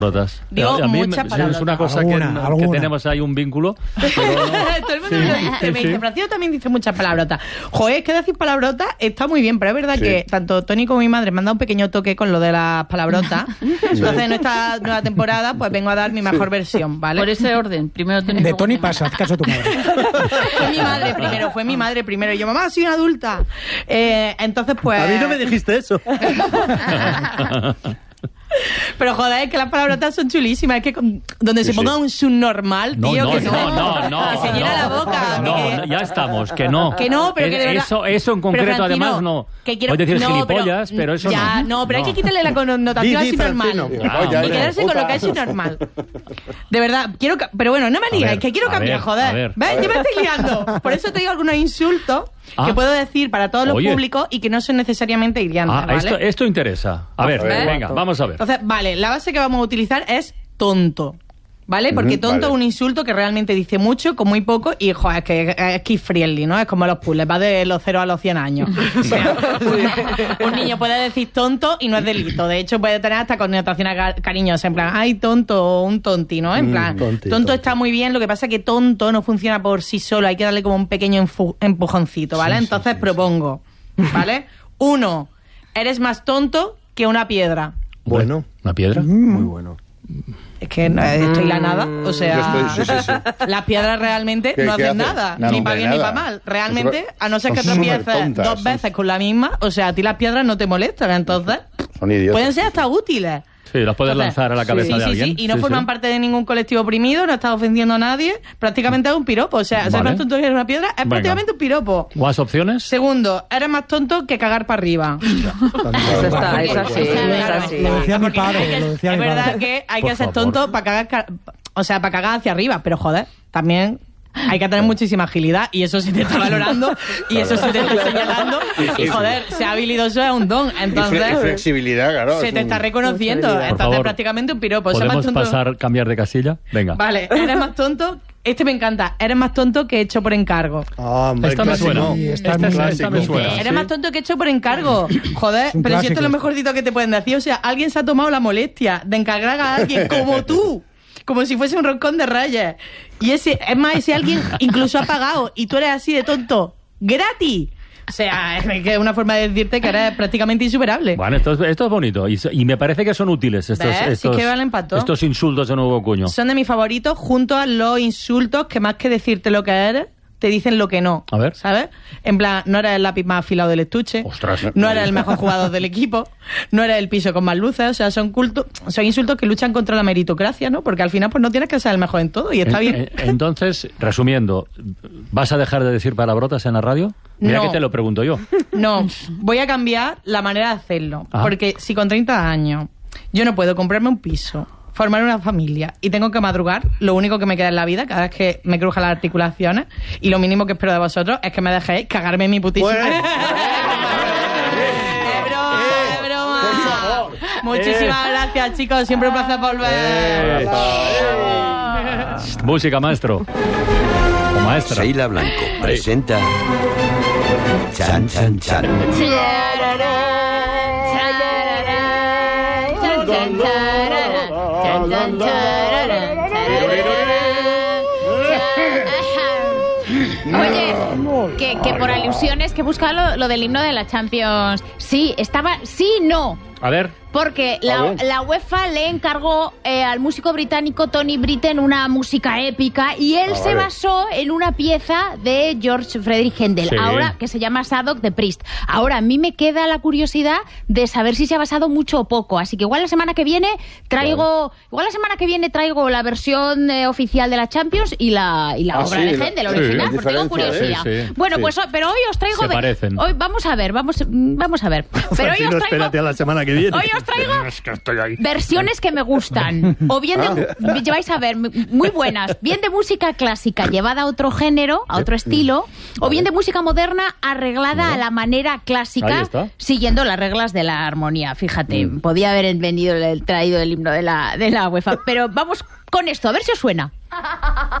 Digo muchas palabras. Es una cosa que tenemos ahí un vínculo. Pero... Todo el mundo lo dice. Me dice, Francisco también dice muchas palabrotas. Joder, es que decir palabrotas está muy bien, pero es verdad que tanto Tony como mi madre me han dado un pequeño toque con lo de las palabrotas. Entonces, en esta nueva temporada, pues vengo a dar mi mejor versión, ¿vale? Por ese orden. Primero Tony. De Tony pasa, haz caso a tu madre. Fue mi madre primero. Y yo, mamá, soy una adulta. Entonces, pues... A mí no me dijiste eso. Pero joder, es que las palabrotas son chulísimas. Es que donde se ponga un subnormal, tío, que se llena la boca. No, ya estamos, que no. Que no, pero que de verdad... Eso en concreto, pero, además, no. Puedes decir gilipollas, pero eso ya, no. No, pero hay que quitarle la connotación a subnormal. Y quedarse con lo que es subnormal. De verdad, quiero... Pero bueno, no me digas, que quiero cambiar, joder. ¿Ves? Yo me estoy liando. Por eso te digo algunos insultos que puedo decir para todos los públicos y que no son necesariamente hirientes, ¿vale? Esto interesa. A ver, venga, vamos a ver. Entonces, vale, la base que vamos a utilizar es tonto, ¿vale? Porque tonto es un insulto que realmente dice mucho con muy poco y, joder, es que es kid friendly, ¿no? Es como los puzzles, va de los 0 a los 100 años. O sea, un niño puede decir tonto y no es delito. De hecho, puede tener hasta connotaciones cariñosas, en plan, ay, tonto, un tonti, ¿no? En plan, tonto está muy bien, lo que pasa es que tonto no funciona por sí solo, hay que darle como un pequeño empujoncito, ¿vale? Entonces propongo, ¿vale? 1, eres más tonto que una piedra. Bueno. ¿Una piedra? Muy bueno. Es que estoy la nada, o sea, las piedras realmente no hacen nada, ni para bien ni para mal. Realmente, a no ser que tropieces 2 veces con la misma, o sea, a ti las piedras no te molestan, entonces pueden ser hasta útiles. Sí, las puedes lanzar a la cabeza de alguien. Y no forman parte de ningún colectivo oprimido, no estás ofendiendo a nadie, prácticamente es un piropo. O sea, ser más tonto que una piedra es prácticamente un piropo. ¿Más opciones? Segundo, eres más tonto que cagar para arriba. Esa sí. Lo decía mi padre. Es verdad que hay que ser tonto para cagar, o sea, para cagar hacia arriba, pero joder, también... Hay que tener muchísima agilidad y eso se te está valorando y eso se te está señalando y joder, ser habilidoso es un don, entonces y flexibilidad, claro, se te está reconociendo, entonces favor, prácticamente un piropo. ¿Podemos cambiar de casilla? Venga. Vale, eres más tonto, me encanta, eres más tonto que hecho por encargo. Esta me suena. Esta me suena. Eres más tonto que hecho por encargo. Joder, pero si esto es lo mejorcito que te pueden decir, o sea, alguien se ha tomado la molestia de encargar a alguien como tú. Como si fuese un roscón de Reyes. Y ese alguien incluso ha pagado y tú eres así de tonto. ¡Gratis! O sea, es que es una forma de decirte que eres prácticamente insuperable. Bueno, esto es bonito y me parece que son útiles estos que valen para todo. Estos insultos de nuevo cuño. Son de mis favoritos junto a los insultos que más que decirte lo que eres, te dicen lo que no. A ver. ¿Sabes? En plan, no eres el lápiz más afilado del estuche. Ostras. No eres el mejor jugador del equipo. No eres el piso con más luces. O sea, son insultos que luchan contra la meritocracia, ¿no? Porque al final pues no tienes que ser el mejor en todo y está bien. Entonces, resumiendo, ¿vas a dejar de decir palabrotas en la radio? Mira que te lo pregunto yo. No, voy a cambiar la manera de hacerlo. Porque si con 30 años yo no puedo comprarme un piso, formar una familia y tengo que madrugar, lo único que me queda en la vida cada vez que me crujan las articulaciones y lo mínimo que espero de vosotros es que me dejéis cagarme en mi putísima... ¡Es broma! Muchísimas gracias, chicos, siempre un placer volver. Música, maestro o maestra. Sheila Blanco presenta Chan Chan Chan. Oye, que por alusiones que busca lo del himno de la Champions. Sí, no. A ver. Porque la UEFA le encargó al músico británico Tony Britten una música épica y él se basó en una pieza de George Friedrich Händel, ahora que se llama Sadok de Priest. Ahora, a mí me queda la curiosidad de saber si se ha basado mucho o poco, así que igual la semana que viene traigo la versión oficial de la Champions y la obra de Händel original, porque tengo curiosidad. Bueno, pues pero hoy os traigo... Hoy vamos a ver. Pero hoy os traigo... Espérate a la semana que viene. Hoy os traigo versiones que me gustan. O bien vais a ver, muy buenas. Bien de música clásica llevada a otro género, a otro estilo. O bien de música moderna arreglada a la manera clásica, siguiendo las reglas de la armonía. Fíjate, podía haber traído el himno de la UEFA. Pero vamos con esto, a ver si os suena.